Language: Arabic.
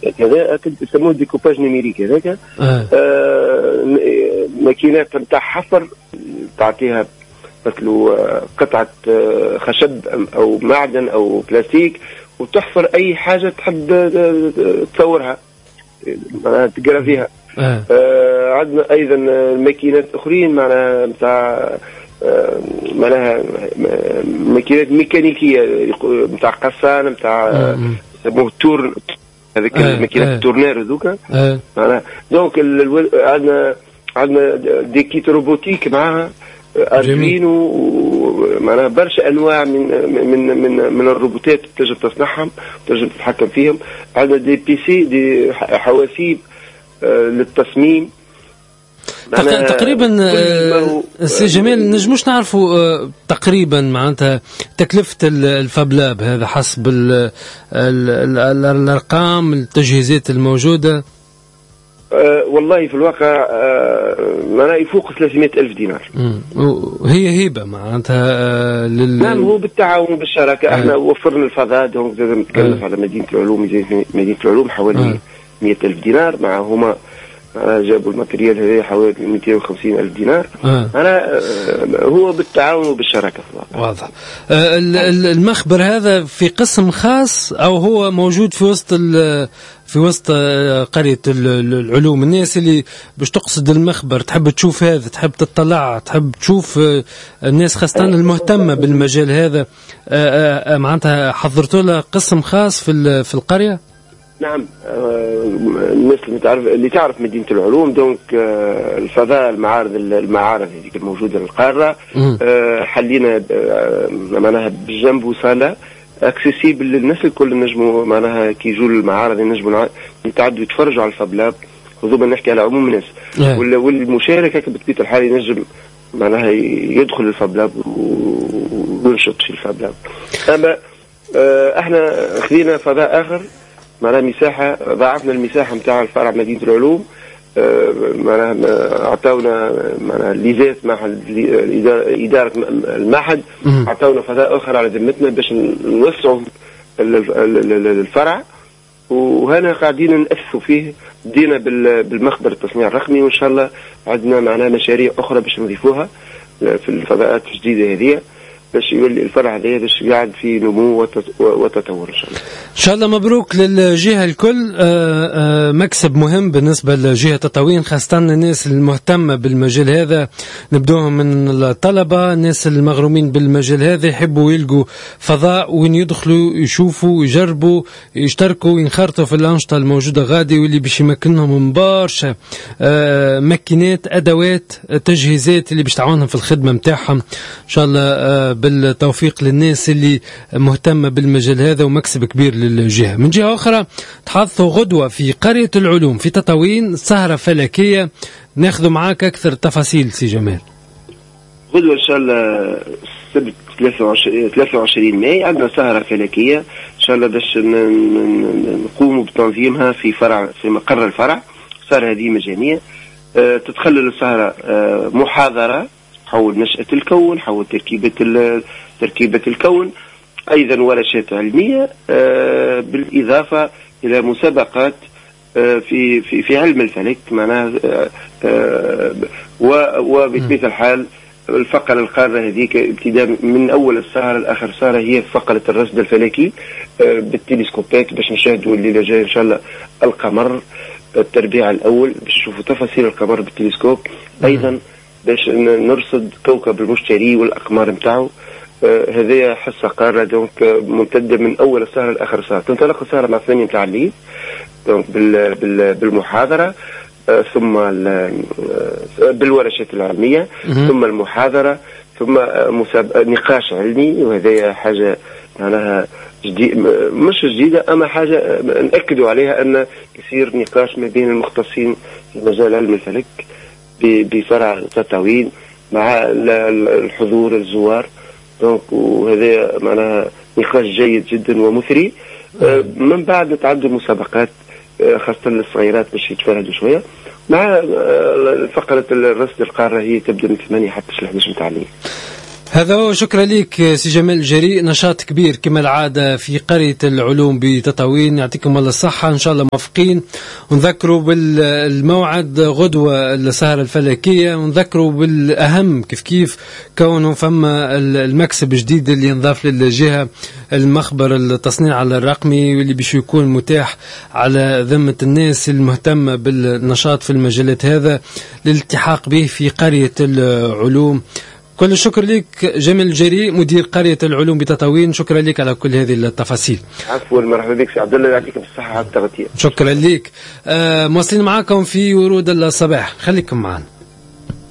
هذا يسموه ديكوباج نيميريك هذاك. ماكينات نتاع حفر تعطيها مثل قطعة خشب أو معدن أو بلاستيك وتحفر أي حاجة تحب تصورها تقرا فيها. عندنا أيضا ماكينات أخرين معناها نتاع معناها ماكينات ميكانيكية نتاع قصان نتاع يسموه تور هذاك الماكينات التورنير هذوك معناها. دونك عندنا دي كيت روبوتيك معاها أرجوين ومعناها برشا أنواع من الروبوتات تنجم تصنعهم تنجم تتحكم فيهم. عندنا دي بي سي دي حواسيب للتصميم تقريبا. سي جميل نجموش نعرفوا تقريبا معناتها تكلفة الفابلاب هذا حسب الأرقام التجهيزات الموجودة؟ والله في الواقع معناها يفوق 300,000 دينار. هي هبة معناتها نعم هو بالتعاون بالشراكة. احنا وفرنا الفضاء دونك لازم نتكلف على مدينة العلوم حوالي 100,000 دينار. معهما جابوا الماتريال هذا حوالي 250,000 دينار. أنا هو بالتعاون وبالشراكة في الواقع. واضح. المخبر هذا في قسم خاص أو هو موجود في وسط قرية العلوم؟ الناس اللي باش تقصد المخبر تحب تشوف هذا تحب تطلع تحب تشوف الناس خاصة المهتمة بالمجال هذا معناتها حضرتوا له قسم خاص في القرية؟ نعم الناس اللي تعرف مدينة العلوم دونك الفضاء المعارض هذيك الموجودة للقارة حلينا معناها بجنب صالة اكسيسيبل للناس الكل نجموا معناها كي يجوا المعارض ينجموا يتعدوا يتفرجوا على الفابلاب. خذونا نحكي على عموم الناس والمشاركة بطبيعة الحال ينجم معناها يدخل الفابلاب وينشط في الفابلاب. أما احنا خذينا فضاء آخر معناها مساحة ضاعفنا المساحة متاع الفرع مدينة العلوم. معناها عطاونا معناها ليزات مع إدارة المعهد عطاونا فضاء آخر على ذمتنا باش نوسعوا الفرع وهنا قاعدين نأسسوا فيه. بدينا بالمخبر التصنيع الرقمي وإن شاء الله عندنا معناها مشاريع أخرى باش نضيفوها في الفضاءات الجديدة هذه باش يولي الفرع هذا باش قاعد في نمو وتطور إن شاء الله. إن شاء الله مبروك للجهة الكل. مكسب مهم بالنسبة لجهة تطاوين خاصة الناس المهتمة بالمجال هذا نبدوهم من الطلبة الناس المغرومين بالمجال هذا يحبوا يلقوا فضاء وين يدخلوا يشوفوا يجربوا يشتركوا ينخرطوا في الأنشطة الموجودة غادي واللي باش يمكنهم من برشا ماكينات أدوات تجهيزات اللي باش تعاونهم في الخدمة متاعهم. إن شاء الله بالتوفيق للناس اللي مهتمة بالمجال هذا ومكسب كبير للجهة. من جهة أخرى تحدثوا غدوة في قرية العلوم في تطاوين سهرة فلكية ناخذ معاك أكثر تفاصيل سي جمال. غدوة إن شاء الله السبت 23 ماي عندنا سهرة فلكية إن شاء الله باش نقوم بتنظيمها في مقر الفرع. السهرة هذه مجانية. تتخلل السهرة محاضرة حول نشأة الكون حول تركيبة الكون أيضا ورشات علمية بالإضافة إلى مسابقات في علم الفلك معناها وبطبيعة الحال الفقرة القارة هذيك ابتداء من أول السهرة لآخر سهرة هي فقرة الرصد الفلكي بالتلسكوبات باش نشاهدوا الليلة جاية إن شاء الله القمر التربيع الأول باش نشوفوا تفاصيل القمر بالتلسكوب. أيضا باش نرصد كوكب المشتري والأقمار متاعه. هذه حصة قارة دونك ممتدة من أول السهرة لآخر السهرة. تنطلق السهرة مع 8 متاع الليل دونك بالمحاضرة ثم بالورشات العلمية ثم المحاضرة ثم نقاش علمي. وهذه حاجة معناها مش جديدة أما حاجة نأكدوا عليها أن يصير نقاش ما بين المختصين في مجال علم الفلك بفرع تطاوين مع الحضور الزوار دونك. وهذا معناها نقاش جيد جدا ومثري. من بعد نتعدوا مسابقات خاصة للصغيرات باش يتفرهدوا شوية مع فقرة الرصد القارة هي تبدأ من 8 حتى 11 متاع الليل. هذا هو. شكرا لك سي جمال الجريء، نشاط كبير كما العادة في قرية العلوم بتطاوين. يعطيكم الله الصحة، إن شاء الله موفقين. ونذكروا بالموعد غدوة السهرة الفلكية، ونذكروا بالأهم كيف كونه فما المكسب جديد اللي ينضاف للجهة، المخبر التصنيع الرقمي واللي بيش يكون متاح على ذمة الناس المهتمة بالنشاط في المجالات هذا للالتحاق به في قرية العلوم. كل الشكر لك جمال الجريء مدير قرية العلوم بتطاوين، شكرا لك على كل هذه التفاصيل. عفوا، مرحبا بك سي عبد الله، يعطيكم الصحة على التغطية. شكرا لك. مواصلين معاكم في ورود الصباح، خليكم معنا.